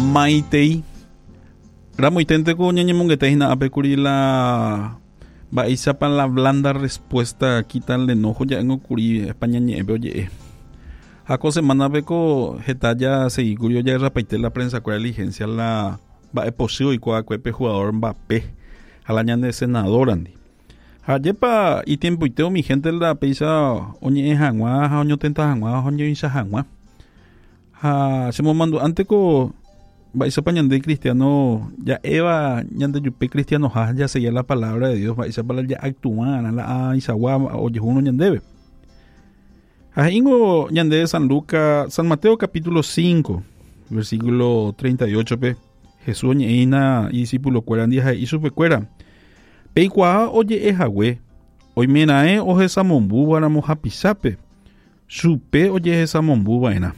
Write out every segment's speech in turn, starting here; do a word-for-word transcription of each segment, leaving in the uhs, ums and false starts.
Maitei. Ramoitente con ñañemonguete hina apecuri la baisa para la blanda respuesta quitan el enojo ya en ocurri España ñebe oye. Jaco semana beco getalla seguí curio ya rapaite la prensa con la diligencia la va es posible y cual cuepe jugador Mbappé a la ñande senador andi. Ayepa y tiempo y teo mi gente la peisa oñe jangua oño tenta jangua oñe insa jangua. Ha se mo mando antes co vais a ñande cristiano ya eva ñande yupe cristiano ja ya seguía la palabra de Dios vais a para ya actuar la isagua oye uno ñandebe. Ha ingo ñande San Lucas San Mateo capítulo cinco versículo treinta y ocho pe Jesús ñeina y discípulo cueran día y supe cuera. Peikua oye ejagüe, hoy menae oje esa mombu para moja pisape, supe oye esa mombu vaina.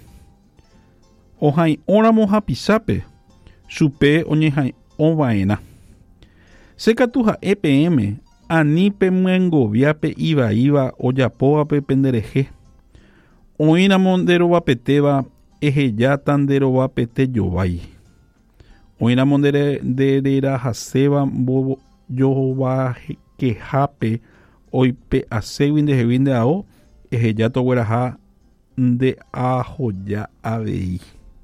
Ojai ora moja pisape, supe oye jai o vaina. Seca tuja E P M, anipe muengo viape iba iba oyapoa pe pendereje. Oina mondero vapeteba, eje ya tandero vapete yovai. Oina mondere de ra haseba bobo. Yo va que jape hoy pe asewin de jevin de ao eje ya to gueraja de ajo ya abei.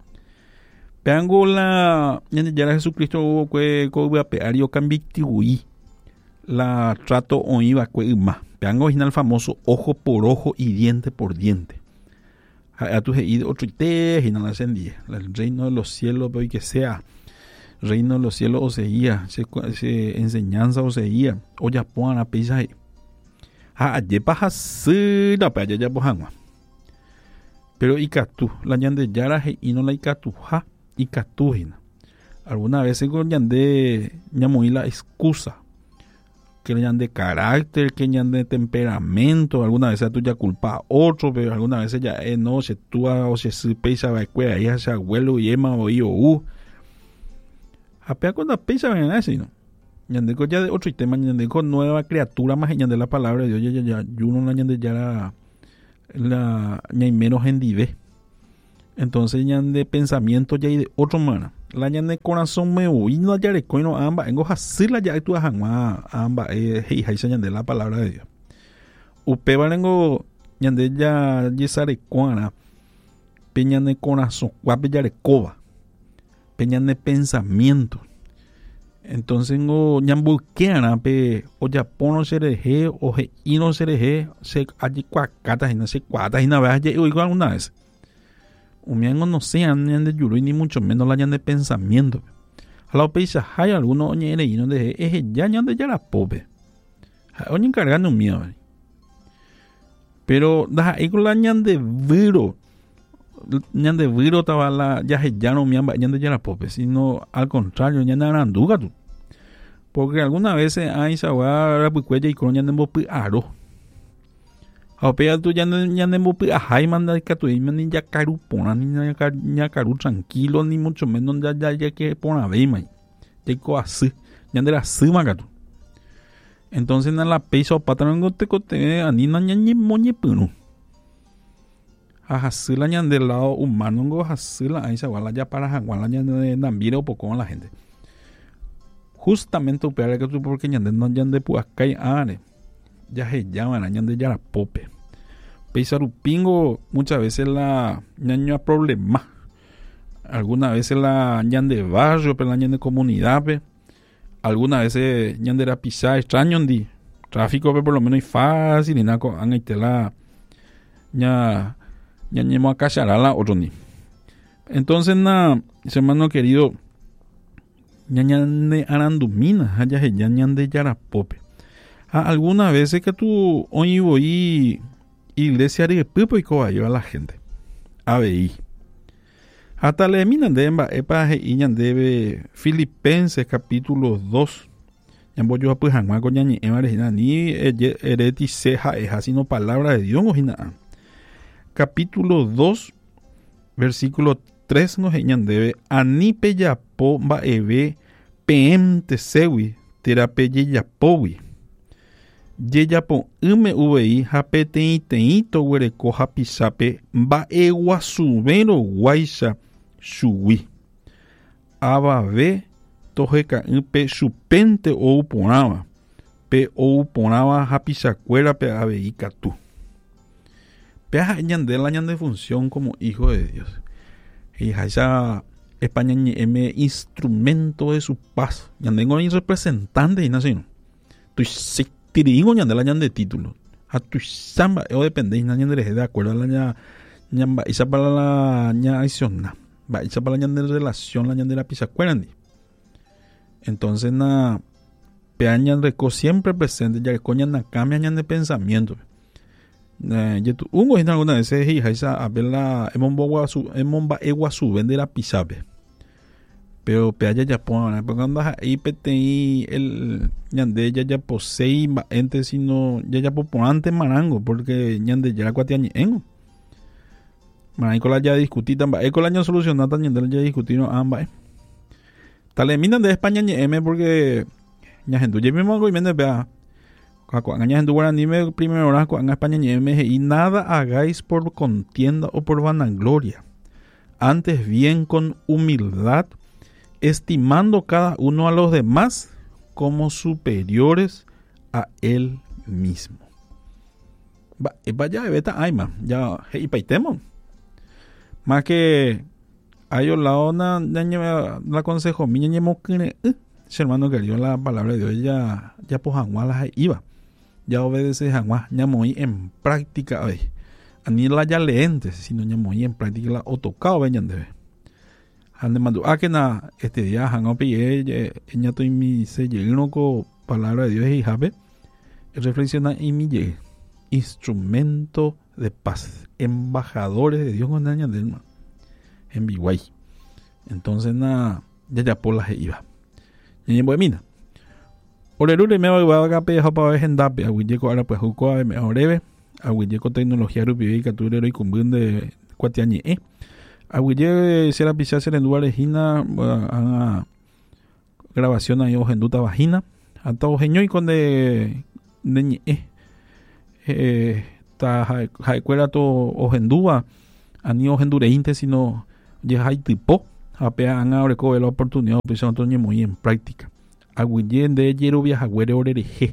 Peango la ñande ya Jesucristo que ko pe ario cambictiui la trato o iba que ma. Peango el famoso ojo por ojo y diente por diente. A tu he otro te y no la encendí. El reino de los cielos hoy que sea. Reino de los cielos o seguía, se, se enseñanza o seguía, o ya pongan a pisa ahí. Ha, yepa hasira, pa ya ya pojangua. Pero ikatu, la ñande yara y no la ikatu, ha, ikatu hina. Alguna vez con ñande ñamuí la excusa, que ñande carácter, que ñande temperamento, alguna vez tú ya culpa a otro, pero alguna vez ya eh, no, se tú o se pisa va cuera, ahí se abuelo y ema o yo u. Apea cuando pisa ven así, ¿no? Ñande ya de otro tema, ñande con nueva criatura más ñande la palabra de Dios, ya ya ya, yo no la ñande ya la la ñay menos endive. Entonces ñande pensamiento ya y de otro mana. La ñande corazón me uy no ya le coino amba, engo así la ya tú a jangua amba eh hija y ñande la palabra de Dios. Upe valengo ñande ya yesare cuana peñande corazón, guape ya le coba. Peñan de pensamiento. Entonces no ñambuqueana pe o japono sereje o je ino sereje se allí cuacata y no se cuata y nada ya igual alguna vez. Un miango no sean ñan de yuru ni mucho menos la ñan de pensamiento. A la peisa hay algunos oñere y no de eje ya ñan de ya la pope. Oñen cargando un mío. Pero da ahí con la ñan de viro. Ñande viro estaba la ya ya no me ñande ya la pope, sino al contrario ñande aranduga tú, porque algunas veces hay sawa rapucuella y con ñande mopi aro a pea tú ñande ñande mopi a hay manda que tú y ni ya caru pona ni ya caru tranquilo ni mucho menos ya ya ya que pona ve mai te co así ñande la suma gato. Entonces en la peso patrón gote cote anina ñande moñe puno a hasila ñan del lado humano ngo hasila ahí se guala ya para jangwala ñan de nambira o poco con la gente justamente upea que tú porque ñan de no ñan de puascay are ya se llaman ñan de ya la pope peisarupingo muchas veces la ñaña problema algunas veces la ñan de barrio pero la ñan de comunidad pe algunas veces ñan de la pisar extraño di tráfico pe por lo menos es fácil y nada han hecho la ña ñañemo a cacharala otro ni. Entonces na hermano querido ñañan de arandumina haya ñañan de yarapope. A algunas veces que tú hoy voy iglesia de pipo y cobayo a la gente. A ver. Hasta le minan de emba epa y ñan debe Filipenses capítulo dos. Ñan voy yo a pues hangma con ñañe ema ni ereti ceja es así no palabra de Dios o jina. Capítulo dos, versículo tres nos debe anipe yapo ba ebe pem tesewi terape yapowi ye yapo ume uvei hapete iteito huereco hapisape ba eguasubero guaisa shuwi ababe tojeka pe chupente ou porava pe ou porava hapichacuera pe abei katu pe ñande la ñande función como hijo de Dios y esa España ñeme instrumento de su paz ñande un representante y nación tu se tirigo ñande la ñande título a tu samba o depende ñande de acuerdo a la ña ñamba esa para la ña acción va esa para la ñande relación la ñande la pichacuera. Entonces, na peañan reco siempre presente, ya que coñan na cambian de pensamiento. Eh, ya tu ungo en alguna vez es hija esa a ver la emon boa su emon ba egua su vende la pisabe. Pero peaya ya pon, porque cuando ahí peti el ñande ya ya posei ba ente sino ya ya poponante marango porque ñande ya cuatiañe en. Marango la ya discutitan ba eco la año solucionata ñande ya discutino ambas. Tal minan de España ni M porque ña gente yo mismo hago y me vea cuando ña gente guaraní me primero hora cuando España ni M y nada hagáis por contienda o por vanagloria, antes bien con humildad, estimando cada uno a los demás como superiores a él mismo. Vaya beta aima ya y paitemos más que hay la ona la consejo mi ñemo que hermano que dio la palabra de Dios ya ya pues la iba ya obedece Janguá ñamo en práctica hoy ani la ya leentes sino ñamo en práctica la otocado veñan de ande mando a que na este día Janguá pille ella estoy mi se lleno con palabra de Dios y jabe reflexiona y mi llegue instrumento de paz embajadores de Dios con años del en Biguay. Entonces na ya ya por la iba y en buena orerule me va a cape para ver en dape a huilleco ahora pues juco a mejorebe a huilleco tecnología rupibe y caturero y cumbun de cuatiañe eh a huille se la pisase en lugar de gina a grabación ahí ojenduta vagina hasta ojeño y con de de eh eh ta jaecuera to ojendúa ani ojendureinte sino ya hay tipo apea han ahora con la oportunidad pues nosotros muy en práctica aguillen de yero viaja güere oreje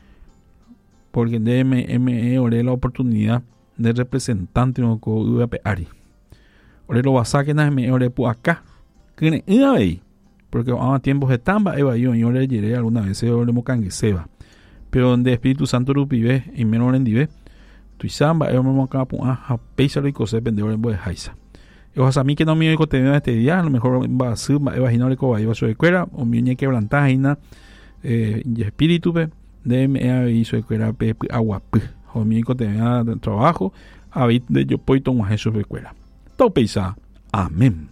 porque de me ore la oportunidad de representante no co U A P Ari ore lo vas a que na me ore por acá que una vez porque a tiempos de tamba eva yo yo le diré alguna vez ore mo cangueseba pero donde Espíritu Santo rupive y menos en dive tu samba yo mo acá por a peisa y cose pende ore bo haisa yo a mí que no me contenido este día a lo mejor va a ser imagino le co va a su escuela o mi ñe quebrantaina eh y espíritu de me hizo escuela pe agua o mi contenido de trabajo a de yo poito un Jesús escuela todo peisa amén.